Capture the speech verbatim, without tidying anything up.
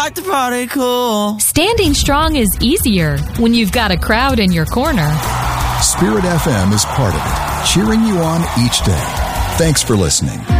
like to party cool. Standing strong is easier when you've got a crowd in your corner. Spirit F M is part of it, cheering you on each day. Thanks for listening.